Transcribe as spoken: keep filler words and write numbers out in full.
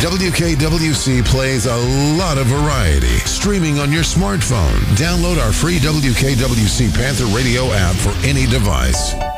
W K W C plays a lot of variety. Streaming on your smartphone. Download our free W K W C Panther Radio app for any device.